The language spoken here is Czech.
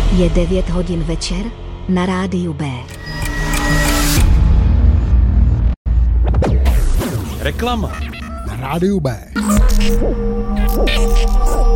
Je 9 hodin večer na rádiu B. Reklama na rádiu B.